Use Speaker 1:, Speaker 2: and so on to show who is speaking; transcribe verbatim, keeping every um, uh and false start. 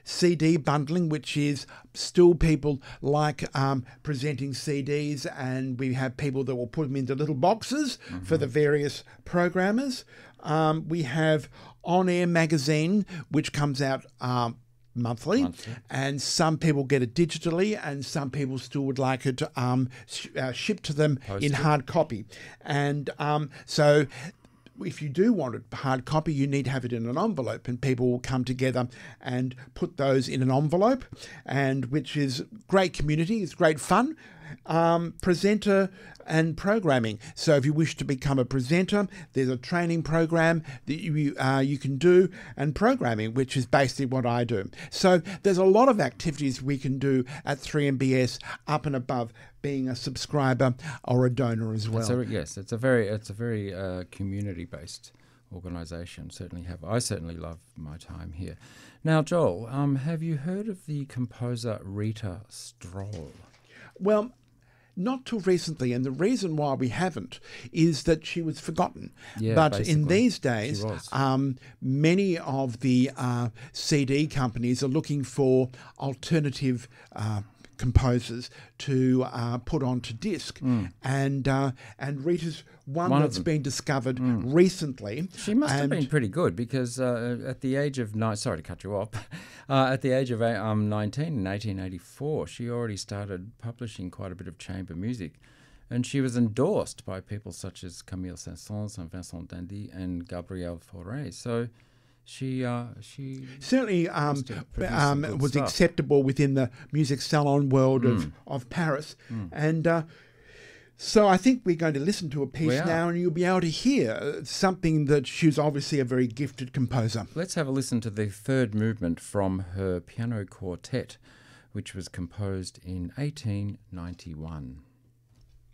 Speaker 1: C D bundling, which is still people like um, presenting C Ds, and we have people that will put them into little boxes mm-hmm. for the various programmers. Um, we have On Air Magazine, which comes out um, monthly, monthly, and some people get it digitally, and some people still would like it um, sh- uh, shipped to them Posted. in hard copy. And um, so if you do want it hard copy, you need to have it in an envelope, and people will come together and put those in an envelope, and which is great community, it's great fun. Um, presenter and programming. So if you wish to become a presenter, there's a training program that you uh, you can do, and programming, which is basically what I do. So there's a lot of activities we can do at three M B S up and above being a subscriber or a donor as well.
Speaker 2: So yes, it's a very it's a very uh, community-based organisation. Certainly have. I certainly love my time here. Now, Joel, um, have you heard of the composer Rita Stroll?
Speaker 1: Well, not till recently, and the reason why we haven't is that she was forgotten.
Speaker 2: Yeah,
Speaker 1: but
Speaker 2: basically,
Speaker 1: in these days, um, many of the uh, C D companies are looking for alternative uh, composers to uh, put onto disc, mm. and uh, and Rita's one, one that's been discovered mm. recently.
Speaker 2: She must have been pretty good, because uh, at the age of nine, sorry to cut you off, uh, at the age of um, nineteen in eighteen eighty-four, she already started publishing quite a bit of chamber music, and she was endorsed by people such as Camille Saint-Saëns, Saint Vincent d'Indy, and Gabrielle Fauré. So. She uh, she
Speaker 1: certainly um, um, was stuff. acceptable within the music salon world mm. of, of Paris. Mm. And uh, so I think we're going to listen to a piece now, and you'll be able to hear something that she's obviously a very gifted composer.
Speaker 2: Let's have a listen to the third movement from her piano quartet, which was composed in eighteen ninety-one.